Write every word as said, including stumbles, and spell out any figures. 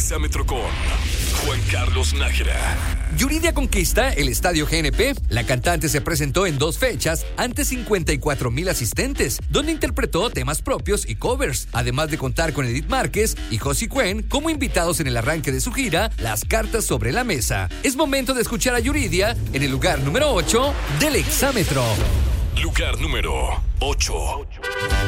Exámetro con Juan Carlos Nájera. Yuridia conquista el Estadio G N P. La cantante se presentó en dos fechas ante cincuenta y cuatro mil asistentes, donde interpretó temas propios y covers, además de contar con Edith Márquez y Josie Cuen como invitados en el arranque de su gira Las Cartas sobre la Mesa. Es momento de escuchar a Yuridia en el lugar número ocho del Exámetro. Lugar número ocho.